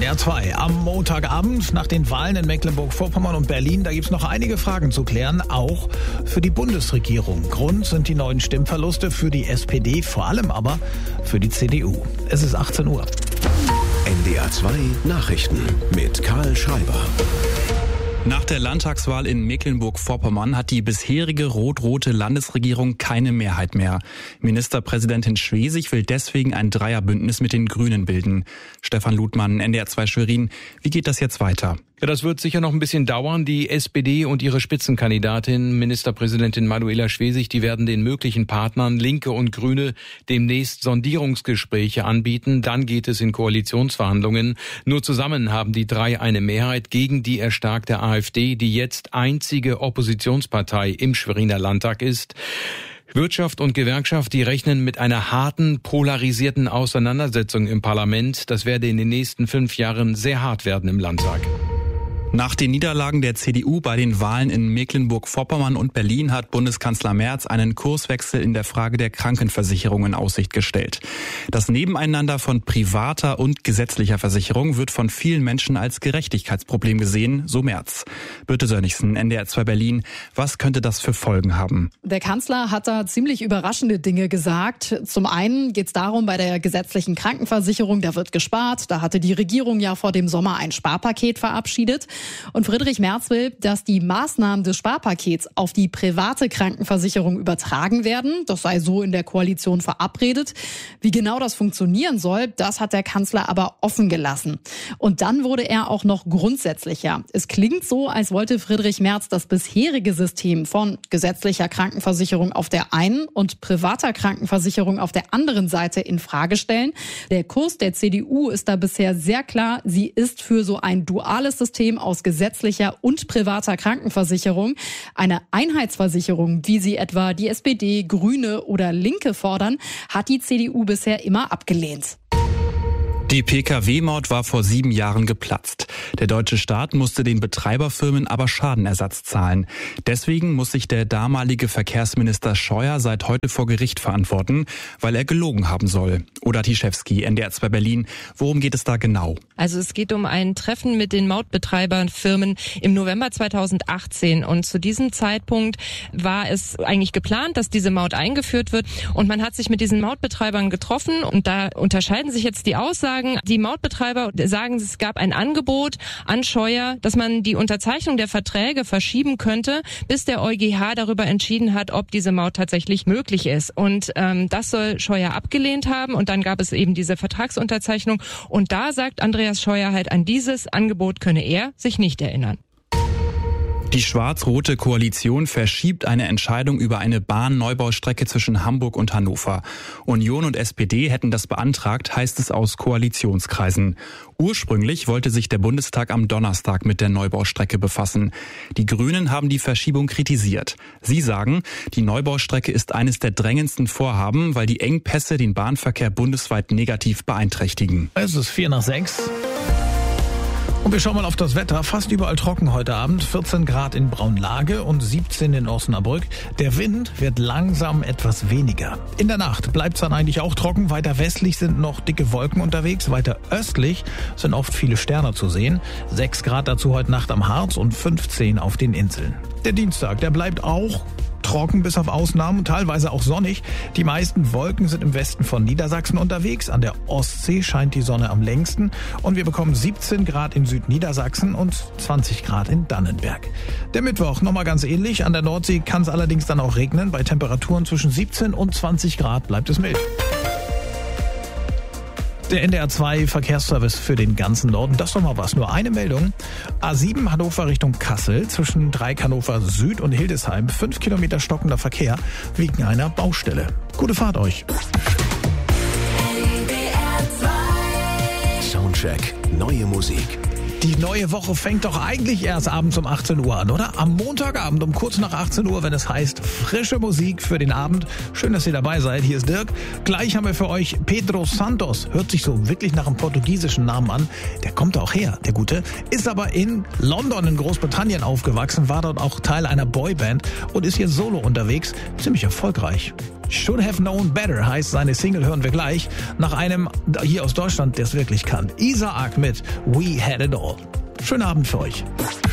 NDR 2 am Montagabend nach den Wahlen in Mecklenburg-Vorpommern und Berlin. Da gibt es noch einige Fragen zu klären, auch für die Bundesregierung. Grund sind die neuen Stimmverluste für die SPD, vor allem aber für die CDU. Es ist 18 Uhr. NDR 2 Nachrichten mit Karl Schreiber. Nach der Landtagswahl in Mecklenburg-Vorpommern hat die bisherige rot-rote Landesregierung keine Mehrheit mehr. Ministerpräsidentin Schwesig will deswegen ein Dreierbündnis mit den Grünen bilden. Stefan Ludmann, NDR 2 Schwerin. Wie geht das jetzt weiter? Ja, das wird sicher noch ein bisschen dauern. Die SPD und ihre Spitzenkandidatin, Ministerpräsidentin Manuela Schwesig, die werden den möglichen Partnern Linke und Grüne demnächst Sondierungsgespräche anbieten. Dann geht es in Koalitionsverhandlungen. Nur zusammen haben die drei eine Mehrheit gegen die erstarkte AfD, die jetzt einzige Oppositionspartei im Schweriner Landtag ist. Wirtschaft und Gewerkschaft, die rechnen mit einer harten, polarisierten Auseinandersetzung im Parlament. Das werde in den nächsten 5 Jahren sehr hart werden im Landtag. Nach den Niederlagen der CDU bei den Wahlen in Mecklenburg-Vorpommern und Berlin hat Bundeskanzler Merz einen Kurswechsel in der Frage der Krankenversicherung in Aussicht gestellt. Das Nebeneinander von privater und gesetzlicher Versicherung wird von vielen Menschen als Gerechtigkeitsproblem gesehen, so Merz. Birte Sönnigsen, NDR 2 Berlin. Was könnte das für Folgen haben? Der Kanzler hat da ziemlich überraschende Dinge gesagt. Zum einen geht es darum, bei der gesetzlichen Krankenversicherung, da wird gespart. Da hatte die Regierung ja vor dem Sommer ein Sparpaket verabschiedet. Und Friedrich Merz will, dass die Maßnahmen des Sparpakets auf die private Krankenversicherung übertragen werden. Das sei so in der Koalition verabredet. Wie genau das funktionieren soll, das hat der Kanzler aber offen gelassen. Und dann wurde er auch noch grundsätzlicher. Es klingt so, als wollte Friedrich Merz das bisherige System von gesetzlicher Krankenversicherung auf der einen und privater Krankenversicherung auf der anderen Seite in Frage stellen. Der Kurs der CDU ist da bisher sehr klar. Sie ist für so ein duales System aus gesetzlicher und privater Krankenversicherung. Eine Einheitsversicherung, wie sie etwa die SPD, Grüne oder Linke fordern, hat die CDU bisher immer abgelehnt. Die Pkw-Maut war vor 7 Jahren geplatzt. Der deutsche Staat musste den Betreiberfirmen aber Schadenersatz zahlen. Deswegen muss sich der damalige Verkehrsminister Scheuer seit heute vor Gericht verantworten, weil er gelogen haben soll. Oda Tischewski, NDR 2 Berlin. Worum geht es da genau? Also es geht um ein Treffen mit den Mautbetreiberfirmen im November 2018. Und zu diesem Zeitpunkt war es eigentlich geplant, dass diese Maut eingeführt wird. Und man hat sich mit diesen Mautbetreibern getroffen. Und da unterscheiden sich jetzt die Aussagen. Die Mautbetreiber sagen, es gab ein Angebot an Scheuer, dass man die Unterzeichnung der Verträge verschieben könnte, bis der EuGH darüber entschieden hat, ob diese Maut tatsächlich möglich ist. Und das soll Scheuer abgelehnt haben. Und dann gab es eben diese Vertragsunterzeichnung. Und da sagt Andreas Scheuer halt, an dieses Angebot könne er sich nicht erinnern. Die schwarz-rote Koalition verschiebt eine Entscheidung über eine Bahnneubaustrecke zwischen Hamburg und Hannover. Union und SPD hätten das beantragt, heißt es aus Koalitionskreisen. Ursprünglich wollte sich der Bundestag am Donnerstag mit der Neubaustrecke befassen. Die Grünen haben die Verschiebung kritisiert. Sie sagen, die Neubaustrecke ist eines der drängendsten Vorhaben, weil die Engpässe den Bahnverkehr bundesweit negativ beeinträchtigen. Es ist 5:45. Und wir schauen mal auf das Wetter. Fast überall trocken heute Abend. 14 Grad in Braunlage und 17 in Osnabrück. Der Wind wird langsam etwas weniger. In der Nacht bleibt es dann eigentlich auch trocken. Weiter westlich sind noch dicke Wolken unterwegs. Weiter östlich sind oft viele Sterne zu sehen. 6 Grad dazu heute Nacht am Harz und 15 auf den Inseln. Der Dienstag, der bleibt auch trocken bis auf Ausnahmen, teilweise auch sonnig. Die meisten Wolken sind im Westen von Niedersachsen unterwegs. An der Ostsee scheint die Sonne am längsten. Und wir bekommen 17 Grad in Südniedersachsen und 20 Grad in Dannenberg. Der Mittwoch nochmal ganz ähnlich. An der Nordsee kann es allerdings dann auch regnen. Bei Temperaturen zwischen 17 und 20 Grad bleibt es mild. Der NDR 2 Verkehrsservice für den ganzen Norden. Das ist doch mal was. Nur eine Meldung. A7 Hannover Richtung Kassel zwischen Dreieck Hannover Süd und Hildesheim. 5 Kilometer stockender Verkehr wegen einer Baustelle. Gute Fahrt euch. Soundcheck. Neue Musik. Die neue Woche fängt doch eigentlich erst abends um 18 Uhr an, oder? Am Montagabend um kurz nach 18 Uhr, wenn es heißt frische Musik für den Abend. Schön, dass ihr dabei seid. Hier ist Dirk. Gleich haben wir für euch Pedro Santos. Hört sich so wirklich nach einem portugiesischen Namen an. Der kommt auch her, der Gute. Ist aber in London in Großbritannien aufgewachsen, war dort auch Teil einer Boyband und ist hier solo unterwegs. Ziemlich erfolgreich. Should Have Known Better heißt seine Single, hören wir gleich. Nach einem hier aus Deutschland, der es wirklich kann. Isaac mit We Had It All. Schönen Abend für euch.